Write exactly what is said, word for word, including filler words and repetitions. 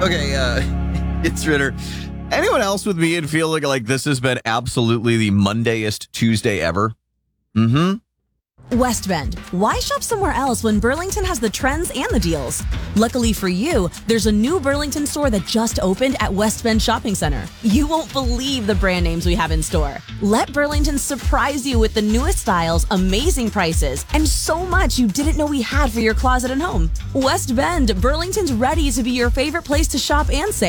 Okay, uh, it's Ritter. Anyone else with me and feeling like this has been absolutely the Mondayest Tuesday ever? Mm-hmm. West Bend. Why shop somewhere else when Burlington has the trends and the deals? Luckily for you, there's a new Burlington store that just opened at West Bend Shopping Center. You won't believe the brand names we have in store. Let Burlington surprise you with the newest styles, amazing prices, and so much you didn't know we had for your closet and home. West Bend, Burlington's ready to be your favorite place to shop and save.